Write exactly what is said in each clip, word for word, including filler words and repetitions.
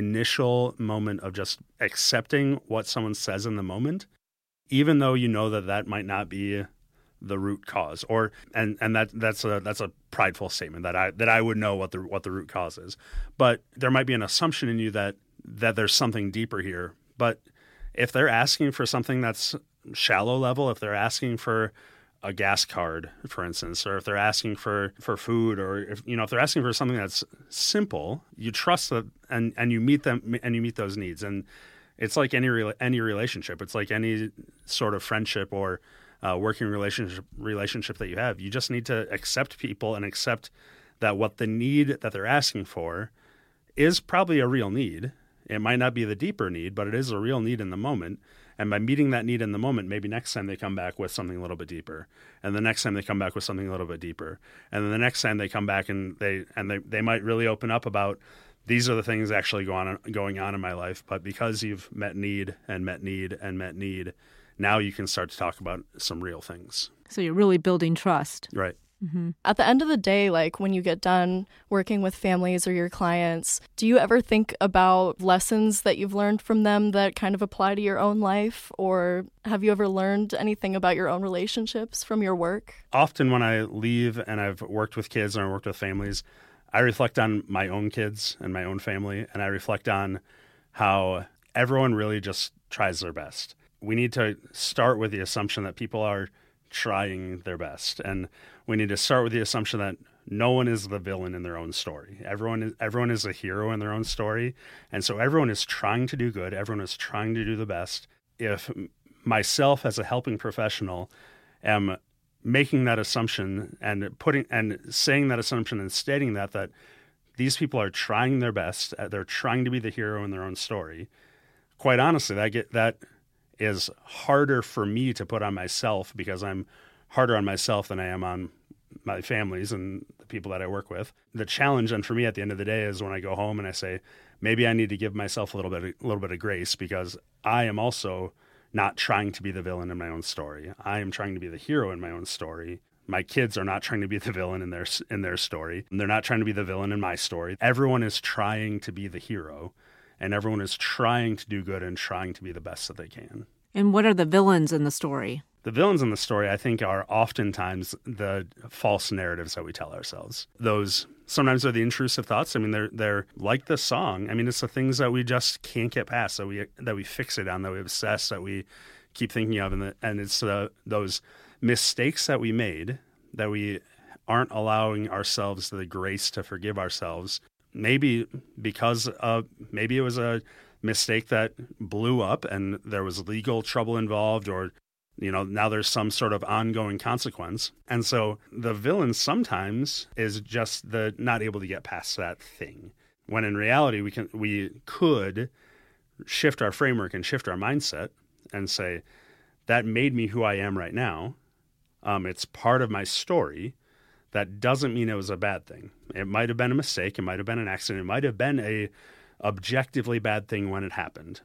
initial moment of just accepting what someone says in the moment, even though you know that that might not be the root cause, or and and that that's a that's a prideful statement that I that I would know what the what the root cause is, but there might be an assumption in you that that there's something deeper here. But if they're asking for something that's shallow level, if they're asking for a gas card, for instance, or if they're asking for, for food, or if you know if they're asking for something that's simple, you trust that and, and you meet them and you meet those needs. And it's like any re- any relationship. It's like any sort of friendship or uh, working relationship relationship that you have. You just need to accept people and accept that what the need that they're asking for is probably a real need. It might not be the deeper need, but it is a real need in the moment. And by meeting that need in the moment, maybe next time they come back with something a little bit deeper. And the next time they come back with something a little bit deeper. And then the next time they come back and they and they, they might really open up about these are the things actually go on, going on in my life. But because you've met need and met need and met need, now you can start to talk about some real things. So you're really building trust. Right. Mm-hmm. At the end of the day, like when you get done working with families or your clients, do you ever think about lessons that you've learned from them that kind of apply to your own life? Or have you ever learned anything about your own relationships from your work? Often when I leave and I've worked with kids and I worked with families, I reflect on my own kids and my own family, and I reflect on how everyone really just tries their best. We need to start with the assumption that people are trying their best. And we need to start with the assumption that no one is the villain in their own story. Everyone is everyone is a hero in their own story. And so everyone is trying to do good. Everyone is trying to do the best. If myself as a helping professional am making that assumption and putting and saying that assumption and stating that that these people are trying their best, they're trying to be the hero in their own story, quite honestly, that get that is harder for me to put on myself because I'm harder on myself than I am on my families and the people that I work with. The challenge, and for me at the end of the day, is when I go home and I say, maybe I need to give myself a little bit, a little bit of grace because I am also not trying to be the villain in my own story. I am trying to be the hero in my own story. My kids are not trying to be the villain in their in their story. They're not trying to be the villain in my story. Everyone is trying to be the hero, and everyone is trying to do good and trying to be the best that they can. And what are the villains in the story? The villains in the story, I think, are oftentimes the false narratives that we tell ourselves. Those sometimes are the intrusive thoughts. I mean, they're they're like the song. I mean, it's the things that we just can't get past, that we that we fixate on, that we obsess, that we keep thinking of, and the, and it's uh, those mistakes that we made that we aren't allowing ourselves the grace to forgive ourselves. Maybe because uh, maybe it was a mistake that blew up and there was legal trouble involved, or you know, now there's some sort of ongoing consequence. And so the villain sometimes is just the not able to get past that thing. When in reality, we can we could shift our framework and shift our mindset and say, that made me who I am right now. Um, it's part of my story. That doesn't mean it was a bad thing. It might have been a mistake. It might have been an accident. It might have been a objectively bad thing when it happened.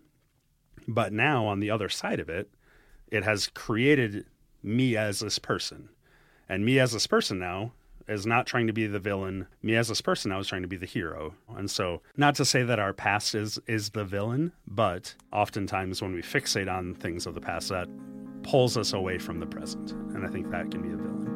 But now on the other side of it, it has created me as this person. And me as this person now is not trying to be the villain. Me as this person now is trying to be the hero. And so not to say that our past is, is the villain, but oftentimes when we fixate on things of the past, that pulls us away from the present. And I think that can be a villain.